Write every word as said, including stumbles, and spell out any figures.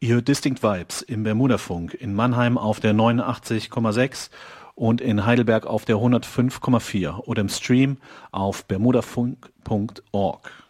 Ihr hört Distinct Vibes im Bermudafunk, in Mannheim auf der neunundachtzig Komma sechs und in Heidelberg auf der hundertfünf Komma vier oder im Stream auf bermudafunk punkt org.